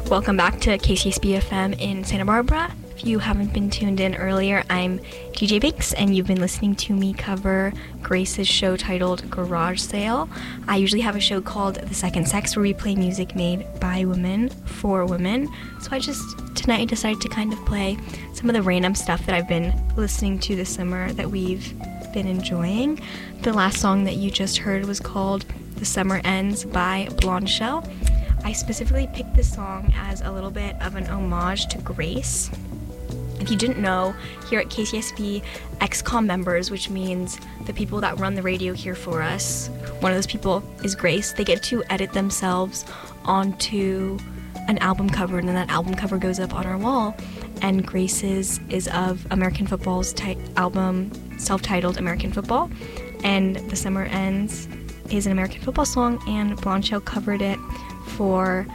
Welcome back to KCSB FM in Santa Barbara. If you haven't been tuned in earlier, I'm DJ Binks, and you've been listening to me cover Grace's show titled Garage Sale. I usually have a show called The Second Sex where we play music made by women for women. So tonight I decided to kind of play some of the random stuff that I've been listening to this summer that we've been enjoying. The last song that you just heard was called The Summer Ends by Blonde Shell. I specifically picked this song as a little bit of an homage to Grace. If you didn't know, here at KCSB, XCOM members, which means the people that run the radio here for us, one of those people is Grace. They get to edit themselves onto an album cover, and then that album cover goes up on our wall. And Grace's is of American Football's album, self-titled American Football. And The Summer Ends is an American football song, and Blonde Shell covered it for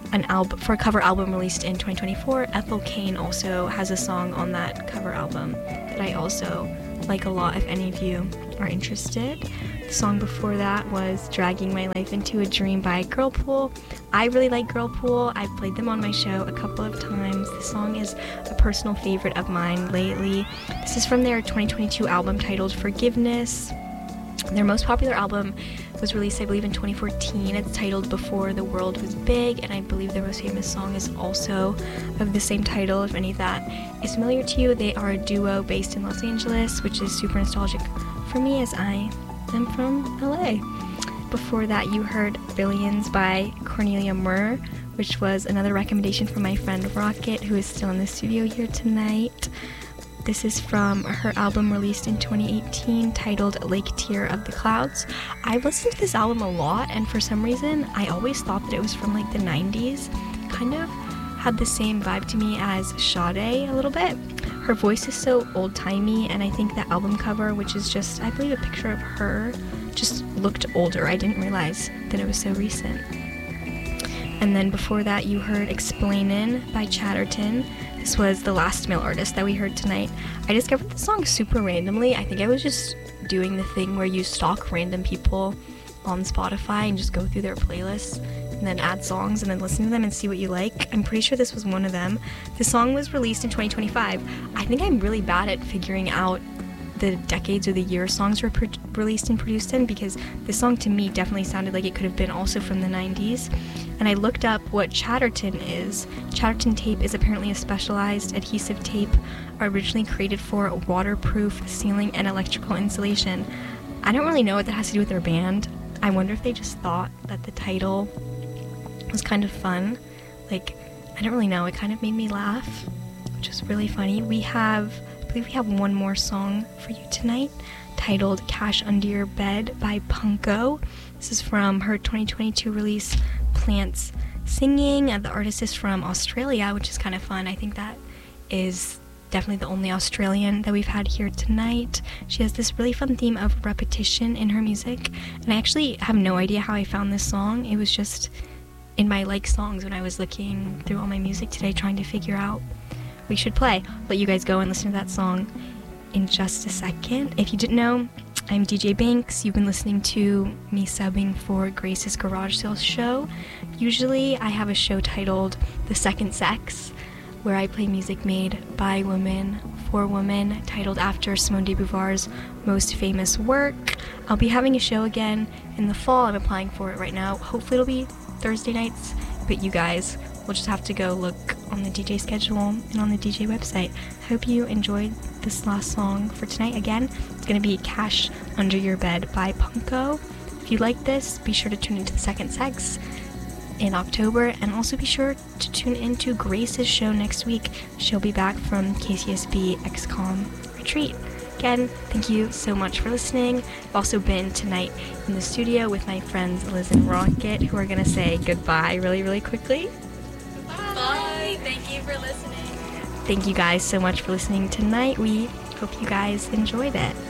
a cover album released in 2024. Ethel Cain also has a song on that cover album that I also like a lot if any of you are interested. The song before that was Dragging My Life Into a Dream by Girlpool. I really like Girlpool. I've played them on my show a couple of times. The song is a personal favorite of mine lately. This is from their 2022 album titled Forgiveness. Their most popular album was released, I believe, in 2014. It's titled Before the World Was Big, and I believe their most famous song is also of the same title. If any of that is familiar to you, they are a duo based in Los Angeles, which is super nostalgic for me as I am from LA. Before that, you heard Billions by Cornelia Murr, which was another recommendation from my friend Rocket, who is still in the studio here tonight. This is from her album released in 2018 titled Lake Tear of the Clouds. I've listened to this album a lot, and for some reason I always thought that it was from like the 90s. Kind of had the same vibe to me as Sade a little bit. Her voice is so old-timey, and I think the album cover, which is just, I believe, a picture of her, just looked older. I didn't realize that it was so recent. And then before that, you heard Explainin' by Chatterton. This was the last male artist that we heard tonight. I discovered this song super randomly. I think I was just doing the thing where you stalk random people on Spotify and just go through their playlists and then add songs and then listen to them and see what you like. I'm pretty sure this was one of them. The song was released in 2025. I think I'm really bad at figuring out the decades or the year songs were released and produced in, because this song to me definitely sounded like it could have been also from the 90s. And I looked up what Chatterton is. Chatterton tape is apparently a specialized adhesive tape originally created for waterproof ceiling and electrical insulation. I don't really know what that has to do with their band. I wonder if they just thought that the title was kind of fun. Like, I don't really know. It kind of made me laugh, which is really funny. I believe we have one more song for you tonight titled Cash Under Your Bed by Punko. This is from her 2022 release Plants Singing. The artist is from Australia, which is kind of fun. I think that is definitely the only Australian that we've had here tonight. She has this really fun theme of repetition in her music, and I actually have no idea how I found this song. It was just in my like songs when I was looking through all my music today trying to figure out we should play. I'll let you guys go and listen to that song in just a second. If you didn't know, I'm DJ Binks. You've been listening to me subbing for Grace's Garage Sale show. Usually I have a show titled The Second Sex, where I play music made by women for women, titled after Simone de Beauvoir's most famous work. I'll be having a show again in the fall. I'm applying for it right now. Hopefully it'll be Thursday nights, but you guys will just have to go look on the DJ schedule and on the DJ website. Hope you enjoyed this last song for tonight. Again, it's going to be Cash Under Your Bed by Punko. If you like this, be sure to tune into The Second Sex in October, and also be sure to tune into Grace's show next week. She'll be back from KCSB XCOM Retreat. Again, thank you so much for listening. I've also been tonight in the studio with my friends Liz and Rocket, who are going to say goodbye really, really quickly. Bye. Thank you for listening. Thank you guys so much for listening tonight. We hope you guys enjoyed it.